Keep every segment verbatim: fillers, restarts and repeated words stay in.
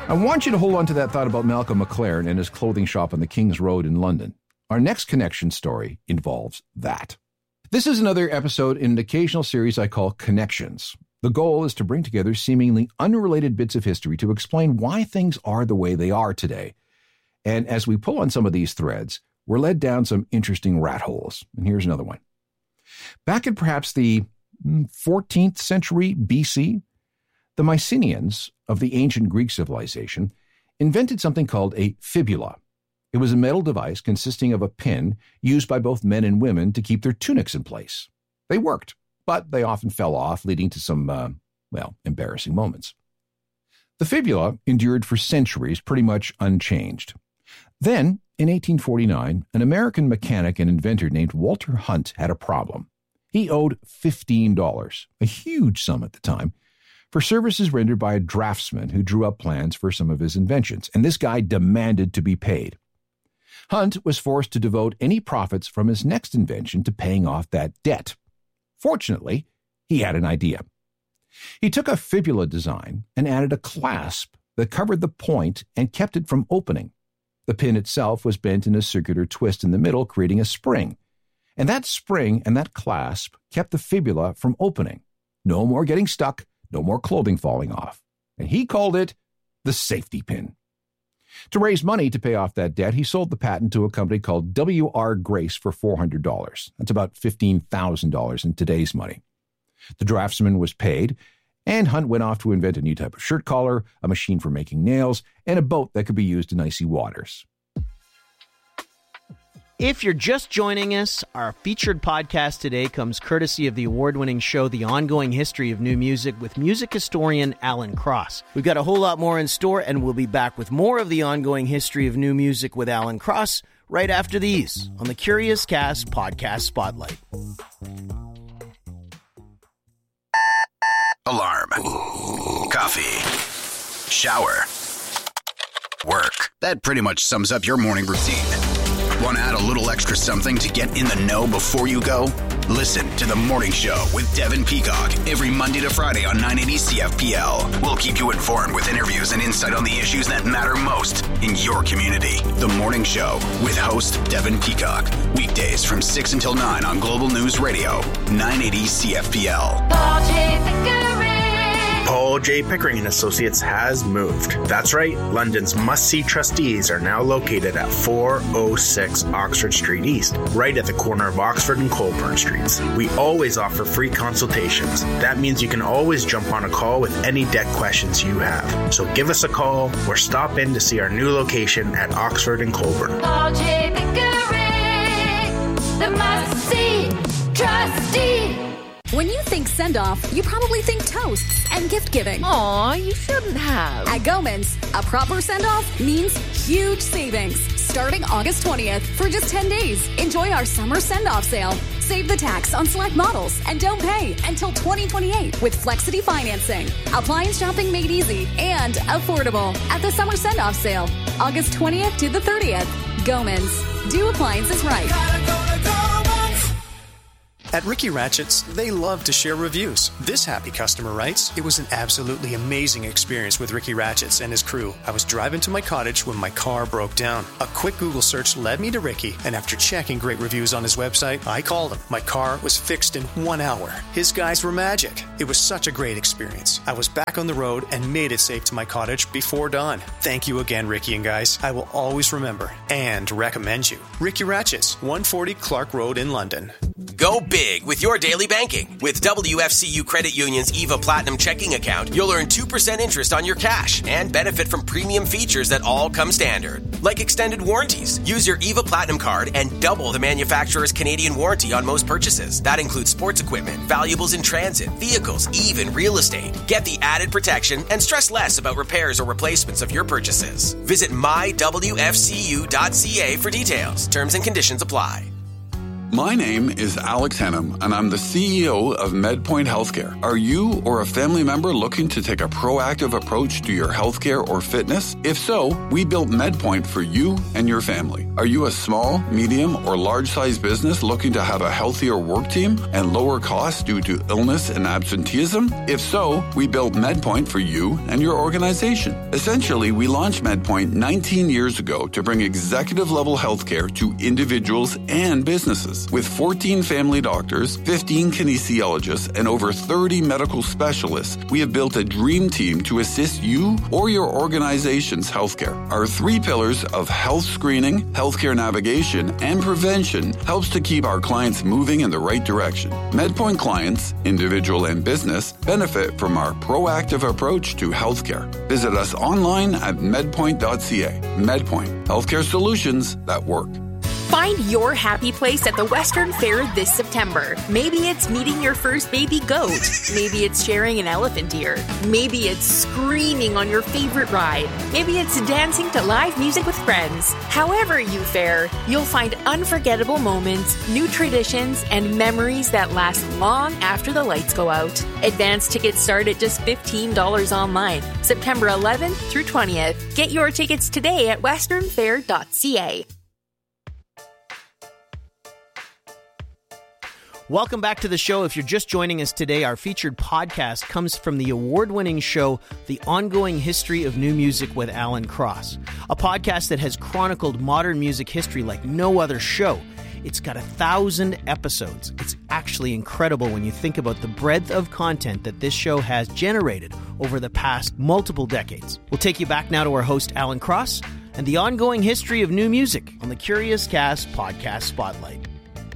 I want you to hold on to that thought about Malcolm McLaren and his clothing shop on the King's Road in London. Our next connection story involves that. This is another episode in an occasional series I call Connections. The goal is to bring together seemingly unrelated bits of history to explain why things are the way they are today. And as we pull on some of these threads, we're led down some interesting rat holes. And here's another one. Back in perhaps the fourteenth century B C, the Mycenaeans of the ancient Greek civilization invented something called a fibula. It was a metal device consisting of a pin used by both men and women to keep their tunics in place. They worked, but they often fell off, leading to some, uh, well, embarrassing moments. The fibula endured for centuries, pretty much unchanged. Then, in eighteen forty-nine, an American mechanic and inventor named Walter Hunt had a problem. He owed fifteen dollars, a huge sum at the time, for services rendered by a draftsman who drew up plans for some of his inventions, and this guy demanded to be paid. Hunt was forced to devote any profits from his next invention to paying off that debt. Fortunately, he had an idea. He took a fibula design and added a clasp that covered the point and kept it from opening. The pin itself was bent in a circular twist in the middle, creating a spring. And that spring and that clasp kept the fibula from opening. No more getting stuck, no more clothing falling off. And he called it the safety pin. To raise money to pay off that debt, he sold the patent to a company called W R Grace for four hundred dollars. That's about fifteen thousand dollars in today's money. The draftsman was paid, and Hunt went off to invent a new type of shirt collar, a machine for making nails, and a boat that could be used in icy waters. If you're just joining us, our featured podcast today comes courtesy of the award-winning show The Ongoing History of New Music with music historian Alan Cross. We've got a whole lot more in store, and we'll be back with more of The Ongoing History of New Music with Alan Cross right after these on the Curious Cast Podcast Spotlight. Alarm. Coffee. Shower. Work. That pretty much sums up your morning routine. Want to add a little extra something to get in the know before you go? Listen to The Morning Show with Devin Peacock every Monday to Friday on nine eighty C F P L. We'll keep you informed with interviews and insight on the issues that matter most in your community. The Morning Show with host Devin Peacock. Weekdays from six until nine on Global News Radio, nine eighty C F P L. Paul J. Pickering. Paul J. Pickering and Associates has moved. That's right, London's must-see trustees are now located at four oh six Oxford Street East, right at the corner of Oxford and Colburn Streets. We always offer free consultations. That means you can always jump on a call with any debt questions you have. So give us a call or stop in to see our new location at Oxford and Colburn. Paul J. Pickering, the must-see trustee. When you think send-off, you probably think toasts and gift-giving. Aw, you shouldn't have. At Goman's, a proper send-off means huge savings. Starting August twentieth for just ten days. Enjoy our summer send-off sale. Save the tax on select models and don't pay until twenty twenty-eight with Flexity financing. Appliance shopping made easy and affordable at the summer send-off sale. August twentieth to the thirtieth. Goman's. Do appliances right. Gotta go to Goman's. At Ricky Ratchets, they love to share reviews. This happy customer writes, "It was an absolutely amazing experience with Ricky Ratchets and his crew. I was driving to my cottage when my car broke down. A quick Google search led me to Ricky, and after checking great reviews on his website, I called him. My car was fixed in one hour. His guys were magic. It was such a great experience. I was back on the road and made it safe to my cottage before dawn. Thank you again, Ricky and guys. I will always remember and recommend you. Ricky Ratchets, one forty Clark Road in London." Go big with your daily banking. With W F C U Credit Union's EVA Platinum checking account, you'll earn two percent interest on your cash and benefit from premium features that all come standard. Like extended warranties. Use your EVA Platinum card and double the manufacturer's Canadian warranty on most purchases. That includes sports equipment, valuables in transit, vehicles, even real estate. Get the added protection and stress less about repairs or replacements of your purchases. Visit my w f c u dot c a for details. Terms and conditions apply. My name is Alex Hennum, and I'm the C E O of MedPoint Healthcare. Are you or a family member looking to take a proactive approach to your healthcare or fitness? If so, we built MedPoint for you and your family. Are you a small, medium, or large-sized business looking to have a healthier work team and lower costs due to illness and absenteeism? If so, we built MedPoint for you and your organization. Essentially, we launched MedPoint nineteen years ago to bring executive-level healthcare to individuals and businesses. With fourteen family doctors, fifteen kinesiologists, and over thirty medical specialists, we have built a dream team to assist you or your organization's healthcare. Our three pillars of health screening, healthcare navigation, and prevention helps to keep our clients moving in the right direction. MedPoint clients, individual and business, benefit from our proactive approach to healthcare. Visit us online at medpoint dot c a. MedPoint, healthcare solutions that work. Find your happy place at the Western Fair this September. Maybe it's meeting your first baby goat. Maybe it's sharing an elephant ear. Maybe it's screaming on your favorite ride. Maybe it's dancing to live music with friends. However you fare, you'll find unforgettable moments, new traditions, and memories that last long after the lights go out. Advance tickets start at just fifteen dollars online, September eleventh through twentieth. Get your tickets today at western fair dot c a. Welcome back to the show. If you're just joining us today, our featured podcast comes from the award-winning show, The Ongoing History of New Music with Alan Cross, a podcast that has chronicled modern music history like no other show. It's got a thousand episodes. It's actually incredible when you think about the breadth of content that this show has generated over the past multiple decades. We'll take you back now to our host, Alan Cross, and the ongoing history of new music on the Curious Cast Podcast Spotlight.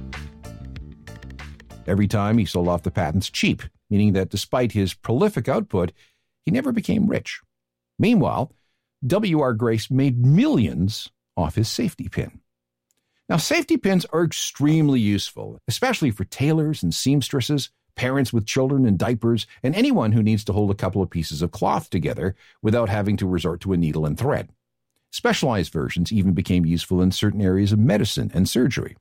Every time he sold off the patents cheap, meaning that despite his prolific output, he never became rich. Meanwhile, W R. Grace made millions off his safety pin. Now, safety pins are extremely useful, especially for tailors and seamstresses, parents with children in diapers, and anyone who needs to hold a couple of pieces of cloth together without having to resort to a needle and thread. Specialized versions even became useful in certain areas of medicine and surgery.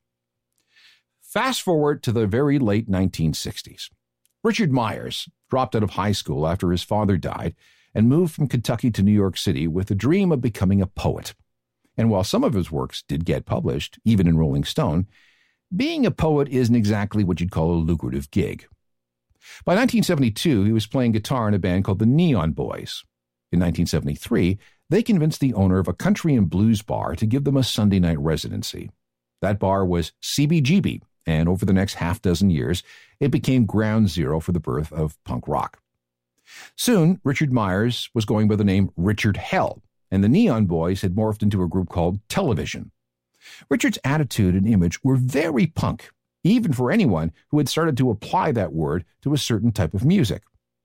Fast forward to the very late nineteen sixties. Richard Myers dropped out of high school after his father died and moved from Kentucky to New York City with a dream of becoming a poet. And while some of his works did get published, even in Rolling Stone, being a poet isn't exactly what you'd call a lucrative gig. By nineteen seventy-two, he was playing guitar in a band called the Neon Boys. In nineteen seventy-three, they convinced the owner of a country and blues bar to give them a Sunday night residency. That bar was C B G B. And over the next half dozen years, it became ground zero for the birth of punk rock. Soon, Richard Myers was going by the name Richard Hell, and the Neon Boys had morphed into a group called Television. Richard's attitude and image were very punk, even for anyone who had started to apply that word to a certain type of music.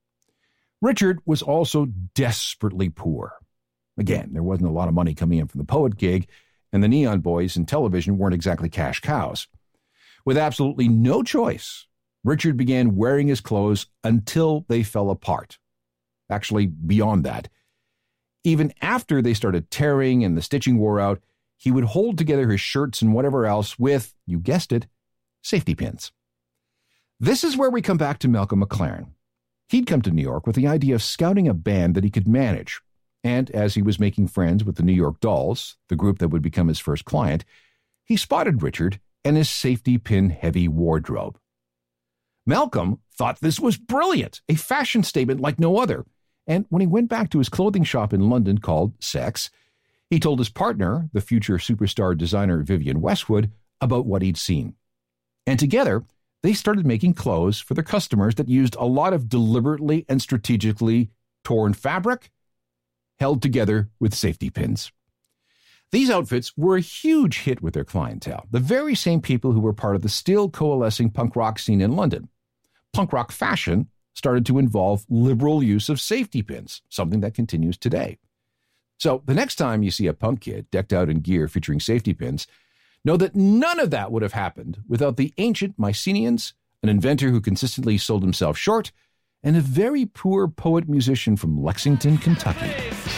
Richard was also desperately poor. Again, there wasn't a lot of money coming in from the poet gig, and the Neon Boys and Television weren't exactly cash cows. With absolutely no choice, Richard began wearing his clothes until they fell apart. Actually, beyond that. Even after they started tearing and the stitching wore out, he would hold together his shirts and whatever else with, you guessed it, safety pins. This is where we come back to Malcolm McLaren. He'd come to New York with the idea of scouting a band that he could manage. And as he was making friends with the New York Dolls, the group that would become his first client, he spotted Richard and his safety pin heavy wardrobe. Malcolm thought this was brilliant, a fashion statement like no other. And when he went back to his clothing shop in London called Sex, he told his partner, the future superstar designer Vivienne Westwood, about what he'd seen. And together, they started making clothes for their customers that used a lot of deliberately and strategically torn fabric held together with safety pins. These outfits were a huge hit with their clientele, the very same people who were part of the still coalescing punk rock scene in London. Punk rock fashion started to involve liberal use of safety pins, something that continues today. So the next time you see a punk kid decked out in gear featuring safety pins, know that none of that would have happened without the ancient Mycenaeans, an inventor who consistently sold himself short, and a very poor poet-musician from Lexington, Kentucky.